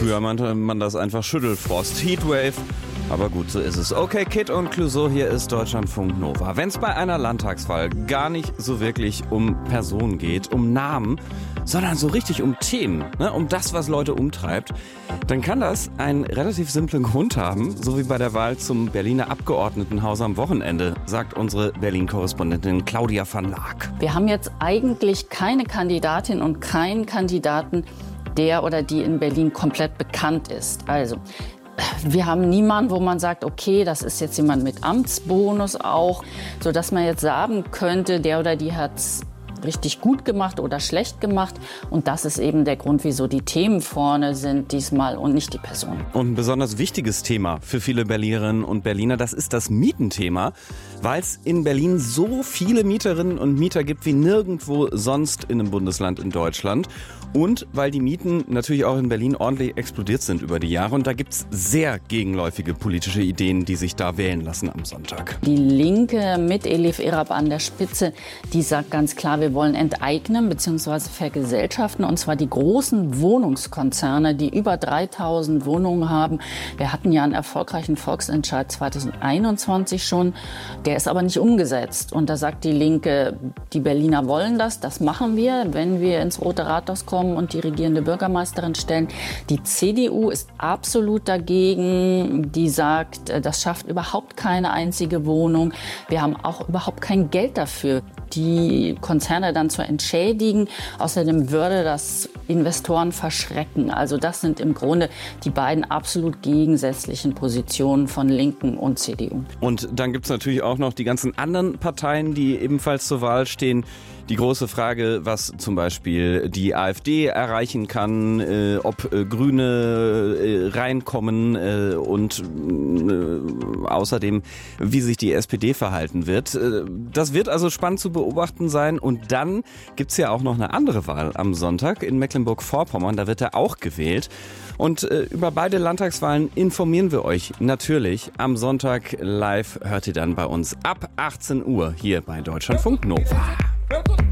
Früher nannte man das einfach Schüttelfrost, Heatwave. Aber gut, so ist es. Okay, Kid und Clouseau, hier ist Deutschlandfunk Nova. Wenn es bei einer Landtagswahl gar nicht so wirklich um Personen geht, um Namen, sondern so richtig um Themen, ne, um das, was Leute umtreibt, dann kann das einen relativ simplen Grund haben, so wie bei der Wahl zum Berliner Abgeordnetenhaus am Wochenende, sagt unsere Berlin-Korrespondentin Claudia van Laak. Wir haben jetzt eigentlich keine Kandidatin und keinen Kandidaten, der oder die in Berlin komplett bekannt ist. Also wir haben niemanden, wo man sagt, okay, das ist jetzt jemand mit Amtsbonus auch, sodass man jetzt sagen könnte, der oder die hat's richtig gut gemacht oder schlecht gemacht. Und das ist eben der Grund, wieso die Themen vorne sind diesmal und nicht die Person. Und ein besonders wichtiges Thema für viele Berlinerinnen und Berliner, das ist das Mietenthema, weil es in Berlin so viele Mieterinnen und Mieter gibt wie nirgendwo sonst in einem Bundesland in Deutschland. Und weil die Mieten natürlich auch in Berlin ordentlich explodiert sind über die Jahre. Und da gibt es sehr gegenläufige politische Ideen, die sich da wählen lassen am Sonntag. Die Linke mit Elif Erab an der Spitze, die sagt ganz klar, wir wollen enteignen bzw. vergesellschaften. Und zwar die großen Wohnungskonzerne, die über 3000 Wohnungen haben. Wir hatten ja einen erfolgreichen Volksentscheid 2021 schon. Der ist aber nicht umgesetzt. Und da sagt die Linke, die Berliner wollen das machen wir, wenn wir ins Rote Rathaus kommen und die regierende Bürgermeisterin stellen. Die CDU ist absolut dagegen. Die sagt, das schafft überhaupt keine einzige Wohnung. Wir haben auch überhaupt kein Geld dafür, die Konzerne dann zu entschädigen. Außerdem würde das Investoren verschrecken. Also das sind im Grunde die beiden absolut gegensätzlichen Positionen von Linken und CDU. Und dann gibt es natürlich auch noch die ganzen anderen Parteien, die ebenfalls zur Wahl stehen. Die große Frage, was zum Beispiel die AfD erreichen kann, ob Grüne reinkommen und außerdem, wie sich die SPD verhalten wird. Das wird also spannend zu beobachten sein. Und dann gibt's ja auch noch eine andere Wahl am Sonntag in Mecklenburg-Vorpommern. Da wird er auch gewählt. Und über beide Landtagswahlen informieren wir euch natürlich. Am Sonntag live hört ihr dann bei uns ab 18 Uhr hier bei Deutschlandfunk Nova.